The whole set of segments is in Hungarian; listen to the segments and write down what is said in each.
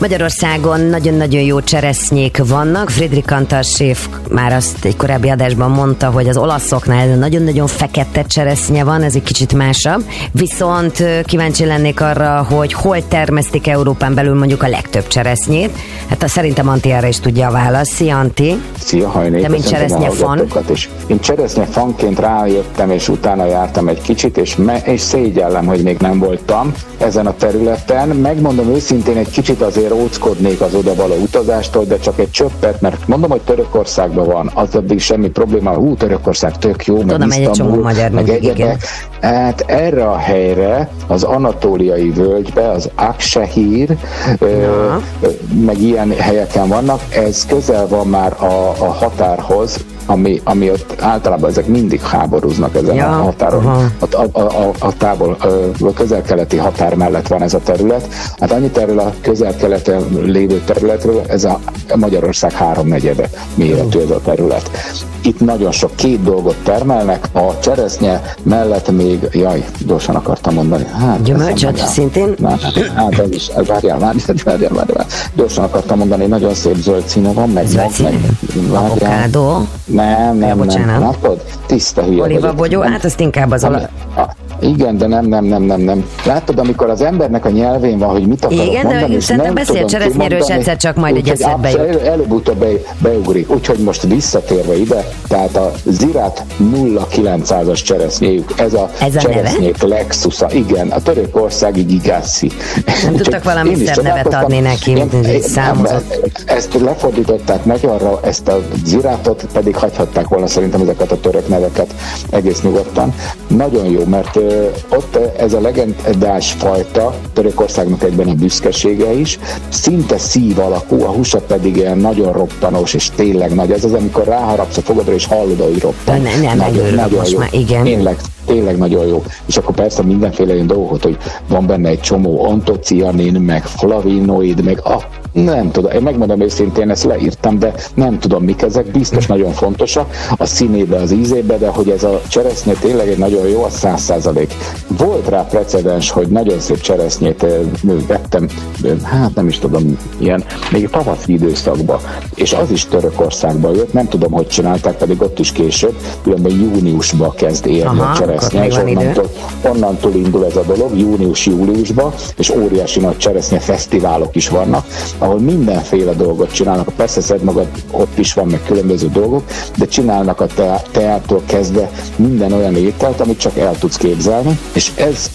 Magyarországon nagyon-nagyon jó cseresznyék vannak. Friedrich Kantor séf már azt egy korábbi adásban mondta, hogy az olaszoknál nagyon-nagyon fekete cseresznye van, ez egy kicsit másabb. Viszont kíváncsi lennék arra, hogy hol termesztik Európán belül mondjuk a legtöbb cseresznyét. Hát szerintem Antti erre is tudja a választ. Szia, Antti! Szia, Hajné! Te mint cseresznyefan? Én cseresznyefanként rájöttem, és utána jártam egy kicsit, és szégyellem, hogy még nem voltam ezen a területen. Megmondom őszintén, egy kicsit azért óckodnék az odavaló utazástól, de csak egy csöppet, mert mondom, hogy Törökországban van, az addig semmi probléma. Törökország tök jó, meg Isztambul, meg egyebek. Hát erre a helyre, az anatóliai völgybe, az Akşehir, meg ilyen helyeken vannak, ez közel van már a határhoz, ami ott általában ezek mindig háborúznak ezen a határon. A közel-keleti határ mellett van ez a terület. Hát annyit erről a közel-keleten lévő területről, ez a Magyarország 3/4 méretű ez a terület. Itt nagyon sok, 2 dolgot termelnek, a cseresznye mellett még, gyorsan akartam mondani. Gyümölcsöt szintén? Hát ez is, várjál. Gyorsan akartam mondani, nagyon szép zöld színe van, meg avokádó. Nem. Látod? Tiszta hülye vagyok. Olivabogyó, hát azt inkább az Igen, de nem. Látod, amikor az embernek a nyelvén van, hogy mit akarok mondani, de szerintem beszél cseresznyéről, és egyszer csak majd egy eszedbe jut. Előbb-utóbb beugrik. Úgyhogy most visszatérve ide, tehát a Ziraat 0900-as cseresznyéjük, ez a cseresznyék Lexusa. Igen, a törökországi Gigassi. Nem tudtak valami szebb nevet adni neki, mint számozott. Ezt lefordították magyarra, ezt a Ziraatot pedig hagyhatták volna szerintem ezeket a török neveket egész nyugodtan. Nagyon jó, mert ott ez a legendás fajta, Törökországnak egyben a büszkesége is, szinte szív alakú, a húsa pedig ilyen nagyon roppanos, és tényleg nagy. Ez az, amikor ráharapsz a fogadra, és hallod, hogy roppan. Nagyon jó. Már, igen. Tényleg nagyon jó. És akkor persze mindenféle ilyen dolgot, hogy van benne egy csomó antocianin, meg flavinoid, meg nem tudom, én megmondom őszintén, ezt leírtam, de nem tudom mik ezek, biztos nagyon fontosak a színébe, az ízébe, de hogy ez a cseresznye tényleg egy nagyon jó, az 100%. Volt rá precedens, hogy nagyon szép cseresznyét vettem, hát nem is tudom, ilyen, még tavaszi időszakban, és az is Törökországban jött, nem tudom, hogy csinálták, pedig ott is később, különben júniusban kezd érni a cseresznye, és onnantól indul ez a dolog, június-júliusban, és óriási nagy cseresznye fesztiválok is vannak, ahol mindenféle dolgot csinálnak, persze szed magad, ott is van meg különböző dolgok, de csinálnak a teától kezdve minden olyan ételt, amit csak el tudsz képzelni, és ez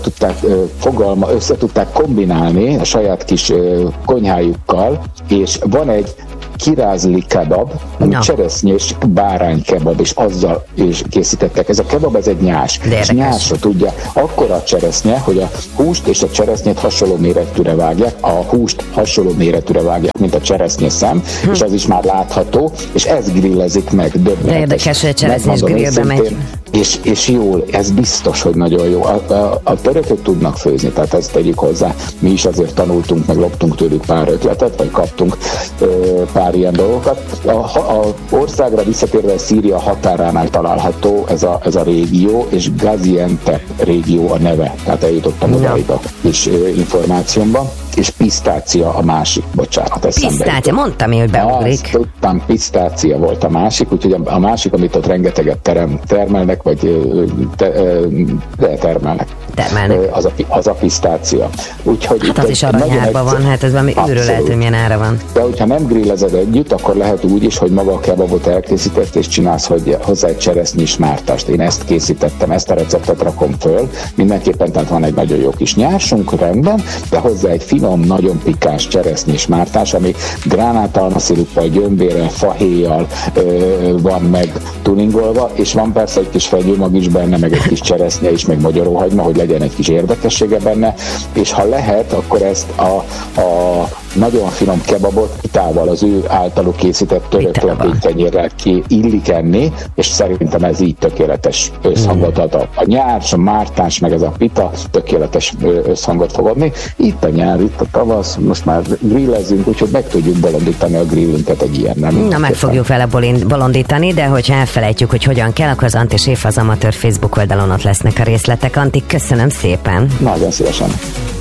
össze tudták kombinálni a saját kis konyhájukkal, és van egy kirázli kebab, ami cseresznyés bárány kebab, és azzal is készítettek. Ez a kebab, ez egy nyás. És nyásra tudja, akkora a cseresznye, hogy a húst és a cseresznyét hasonló méretűre vágják, a húst hasonló méretűre vágják, mint a cseresznye szem, és az is már látható, és ez grillezik meg. De érdekes, hogy a cseresznyés grillbe megy. És jól, ez biztos, hogy nagyon jó. A törökök tudnak főzni, tehát ezt tegyük hozzá. Mi is azért tanultunk, meg loptunk tőlük pár ötletet, vagy kaptunk pár ilyen dolgokat. A országra visszatérve Szíria határánál található ez a régió, és Gaziantep régió a neve, tehát eljutottam odaig a kis információmban. És pisztácia a másik, bocsánat. Pisztácia, mondtam én, hogy beugrik. Azt tudtam, pisztácia volt a másik, úgyhogy a másik, amit ott rengeteget termelnek, vagy termelnek. Az a pisztácia. Úgyhogy hát az is aranyárban van, hát ez valami őrület, hogy milyen ára van. De hogyha nem grillezed együtt, akkor lehet úgy is, hogy maga a kebabot elkészített, és csinálsz hozzá egy cseresznyés mártást. Én ezt készítettem, ezt a receptet rakom föl. Mindenképpen, tehát van egy nagyon jó kis nyársunk, rendben, de hozzá egy finom, nagyon pikáns cseresznyés mártás, ami gránátalmasziruppal, gyömbérrel, fahéjjal van meg tuningolva, és van persze egy kis fegyőmag is benne, meg egy kis cseresznye is, meg magyaróhagyma, hogy legyen egy kis érdekessége benne, és ha lehet, akkor ezt a nagyon finom kebabot pitával, az ő általuk készített török tenyérrel illik enni, és szerintem ez így tökéletes összhangot ad. A nyárs, a mártás, meg ez a pita tökéletes összhangot fog adni. Itt a nyár, itt a tavasz, most már grillezünk, úgyhogy meg tudjuk bolondítani a grillünket egy ilyen, nem? Na, meg fogjuk vele bolondítani, de hogyha elfelejtjük, hogy hogyan kell, akkor az Antti Séf az amatőr Facebook oldalon ott lesznek a részletek. Antti, köszönöm szépen! Nagyon szívesen!